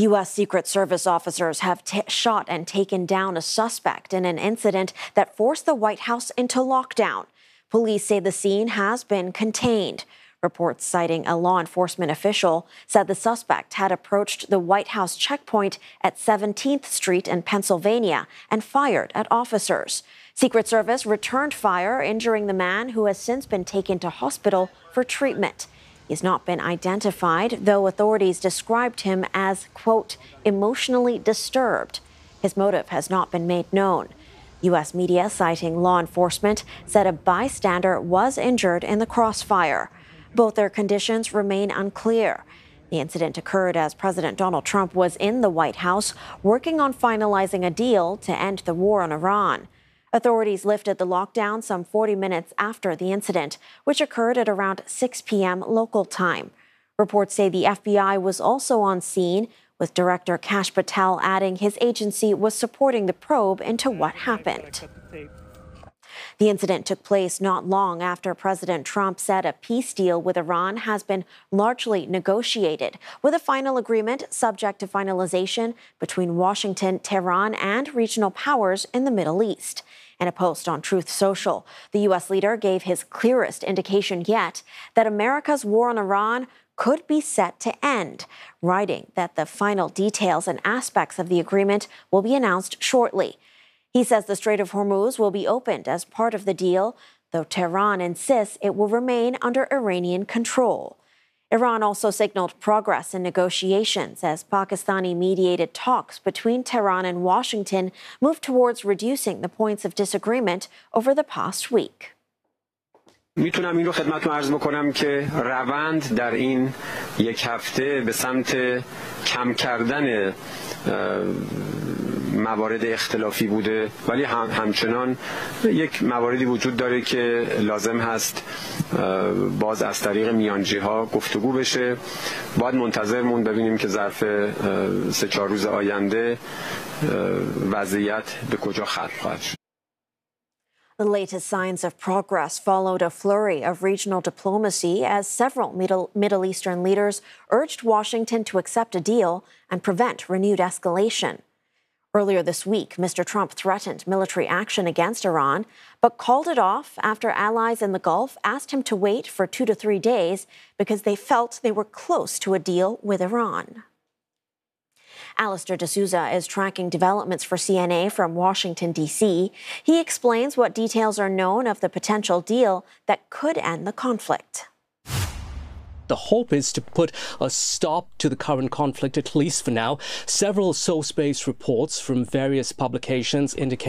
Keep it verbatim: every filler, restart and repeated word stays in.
U S. Secret Service officers have t- shot and taken down a suspect in an incident that forced the White House into lockdown. Police say the scene has been contained. Reports citing a law enforcement official said the suspect had approached the White House checkpoint at seventeenth Street in Pennsylvania and fired at officers. Secret Service returned fire, injuring the man, who has since been taken to hospital for treatment. He's not been identified, though authorities described him as, quote, emotionally disturbed. His motive has not been made known. U S media, citing law enforcement, said a bystander was injured in the crossfire. Both their conditions remain unclear. The incident occurred as President Donald Trump was in the White House working on finalizing a deal to end the war on Iran. Authorities lifted the lockdown some forty minutes after the incident, which occurred at around six p.m. local time. Reports say the F B I was also on scene, with Director Kash Patel adding his agency was supporting the probe into what happened. The incident took place not long after President Trump said a peace deal with Iran has been largely negotiated, with a final agreement subject to finalization between Washington, Tehran, and regional powers in the Middle East. In a post on Truth Social, the U S leader gave his clearest indication yet that America's war on Iran could be set to end, writing that the final details and aspects of the agreement will be announced shortly. He says the Strait of Hormuz will be opened as part of the deal, though Tehran insists it will remain under Iranian control. Iran also signaled progress in negotiations as Pakistani-mediated talks between Tehran and Washington moved towards reducing the points of disagreement over the past week. میتونم این رو خدمتتون عرض بکنم که روند در این یک هفته به سمت کم کردن موارد اختلافی بوده، ولی هم همچنان یک مواردی وجود داره که لازم هست باز از طریق میانجی ها گفتگو بشه. باید منتظر مون ببینیم که ظرف سه چهار روز آینده وضعیت به کجا ختم خواهد شد. The latest signs of progress followed a flurry of regional diplomacy as several Middle, Middle Eastern leaders urged Washington to accept a deal and prevent renewed escalation. Earlier this week, Mister Trump threatened military action against Iran, but called it off after allies in the Gulf asked him to wait for two to three days because they felt they were close to a deal with Iran. Alistair D'Souza is tracking developments for C N A from Washington, D C He explains what details are known of the potential deal that could end the conflict. The hope is to put a stop to the current conflict, at least for now. Several source-based reports from various publications indicate